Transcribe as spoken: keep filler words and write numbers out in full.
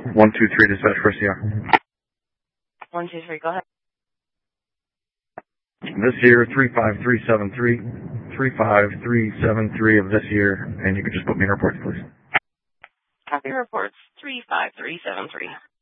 one two three dispatch for C R. one two three, go ahead. This year, three five three seven three, three five three seven three of this year, and you can just put me in reports, please. Copy reports, three five three seven three.